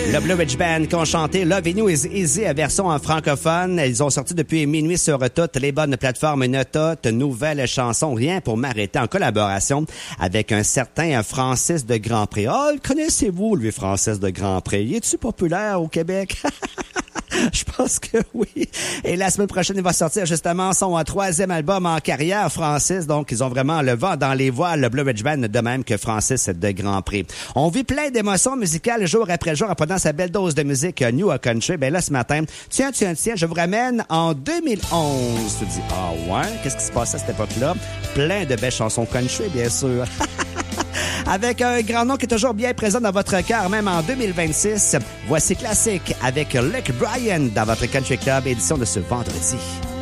Le Blue Ridge Band qui ont chanté Love You Is Easy à version en francophone. Ils ont sorti depuis minuit sur toutes les bonnes plateformes Notote, nouvelle chanson Rien pour m'arrêter en collaboration avec un certain Francis de Grandpré. Oh, connaissez-vous lui, Francis de Grandpré? Es-tu populaire au Québec? Je pense que oui. Et la semaine prochaine, il va sortir justement son troisième album en carrière, Francis. Donc, ils ont vraiment le vent dans les voiles, le Blue Ridge Band, de même que Francis de Grandpré. On vit plein d'émotions musicales jour après jour en prenant sa belle dose de musique New Country. Ben là, ce matin, tiens, je vous ramène en 2011. Tu te dis, ah ouais, qu'est-ce qui se passait à cette époque-là? Plein de belles chansons country, bien sûr. Avec un grand nom qui est toujours bien présent dans votre cœur, même en 2026. Voici Classique avec Luke Bryan dans votre Country Club, édition de ce vendredi.